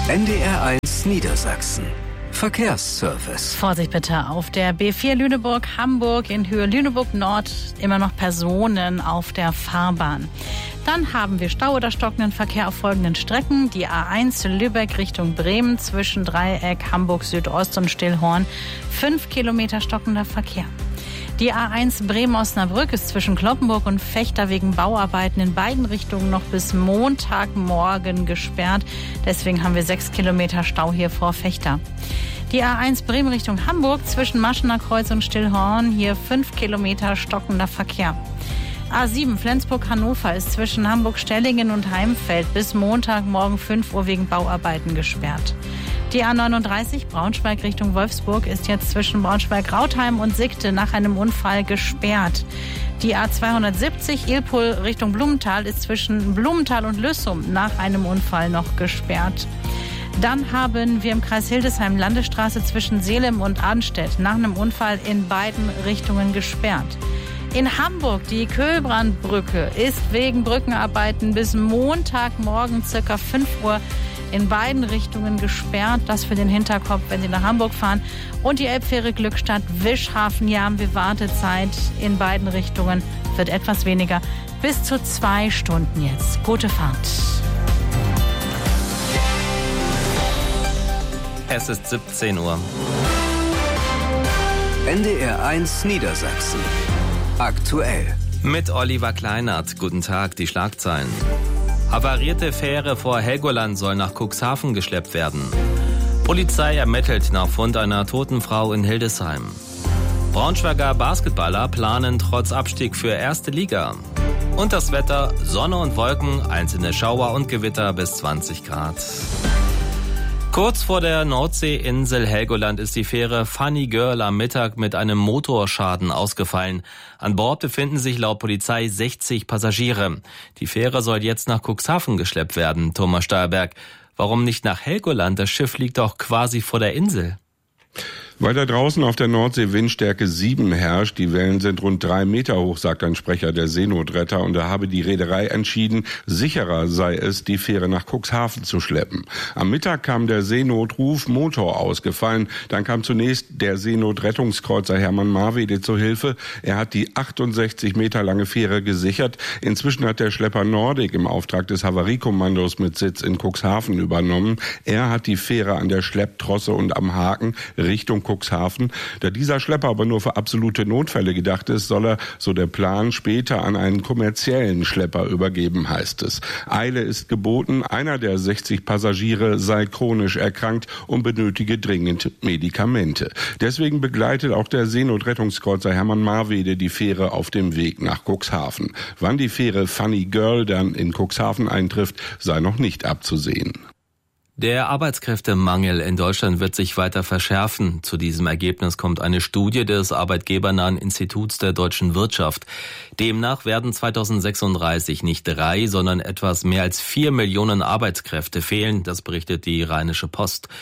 NDR1 Niedersachsen. Verkehrsservice. Vorsicht bitte, auf der B4 Lüneburg-Hamburg in Höhe Lüneburg-Nord immer noch Personen auf der Fahrbahn. Dann haben wir Stau oder stockenden Verkehr auf folgenden Strecken. Die A1 Lübeck Richtung Bremen zwischen Dreieck, Hamburg Südost und Stillhorn. 5 Kilometer stockender Verkehr. Die A1 Bremen-Osnabrück ist zwischen Cloppenburg und Vechta wegen Bauarbeiten in beiden Richtungen noch bis Montagmorgen gesperrt. Deswegen haben wir 6 Kilometer Stau hier vor Vechta. Die A1 Bremen Richtung Hamburg zwischen Maschener Kreuz und Stillhorn. Hier 5 Kilometer stockender Verkehr. A7 Flensburg-Hannover ist zwischen Hamburg-Stellingen und Heimfeld bis Montagmorgen 5 Uhr wegen Bauarbeiten gesperrt. Die A39 Braunschweig Richtung Wolfsburg ist jetzt zwischen Braunschweig-Rautheim und Sickte nach einem Unfall gesperrt. Die A270 Ilpol Richtung Blumenthal ist zwischen Blumenthal und Lüssum nach einem Unfall noch gesperrt. Dann haben wir im Kreis Hildesheim Landesstraße zwischen Seelem und Arnstedt nach einem Unfall in beiden Richtungen gesperrt. In Hamburg, die Köhlbrandbrücke ist wegen Brückenarbeiten bis Montagmorgen ca. 5 Uhr in beiden Richtungen gesperrt. Das für den Hinterkopf, wenn Sie nach Hamburg fahren. Und die Elbfähre Glückstadt-Wischhafen, hier haben wir Wartezeit in beiden Richtungen. Wird etwas weniger, bis zu 2 Stunden jetzt. Gute Fahrt. Es ist 17 Uhr. NDR1 Niedersachsen. Aktuell. Mit Oliver Kleinert. Guten Tag, die Schlagzeilen. Havarierte Fähre vor Helgoland soll nach Cuxhaven geschleppt werden. Polizei ermittelt nach Fund einer toten Frau in Hildesheim. Braunschweiger Basketballer planen trotz Abstieg für erste Liga. Und das Wetter, Sonne und Wolken, einzelne Schauer und Gewitter bis 20 Grad. Kurz vor der Nordseeinsel Helgoland ist die Fähre Funny Girl am Mittag mit einem Motorschaden ausgefallen. An Bord befinden sich laut Polizei 60 Passagiere. Die Fähre soll jetzt nach Cuxhaven geschleppt werden. Thomas Steyerberg, warum nicht nach Helgoland? Das Schiff liegt doch quasi vor der Insel. Weil da draußen auf der Nordsee Windstärke 7 herrscht, die Wellen sind rund 3 Meter hoch, sagt ein Sprecher der Seenotretter, und da habe die Reederei entschieden, sicherer sei es, die Fähre nach Cuxhaven zu schleppen. Am Mittag kam der Seenotruf Motor ausgefallen, dann kam zunächst der Seenotrettungskreuzer Hermann Marwede zur Hilfe. Er hat die 68 Meter lange Fähre gesichert. Inzwischen hat der Schlepper Nordic im Auftrag des Havariekommandos mit Sitz in Cuxhaven übernommen. Er hat die Fähre an der Schlepptrosse und am Haken Richtung Cuxhaven. Da dieser Schlepper aber nur für absolute Notfälle gedacht ist, soll er, so der Plan, später an einen kommerziellen Schlepper übergeben, heißt es. Eile ist geboten. Einer der 60 Passagiere sei chronisch erkrankt und benötige dringend Medikamente. Deswegen begleitet auch der Seenotrettungskreuzer Hermann Marwede die Fähre auf dem Weg nach Cuxhaven. Wann die Fähre Funny Girl dann in Cuxhaven eintrifft, sei noch nicht abzusehen. Der Arbeitskräftemangel in Deutschland wird sich weiter verschärfen. Zu diesem Ergebnis kommt eine Studie des arbeitgebernahen Instituts der deutschen Wirtschaft. Demnach werden 2036 nicht 3, sondern etwas mehr als 4 Millionen Arbeitskräfte fehlen. Das berichtet die Rheinische Post.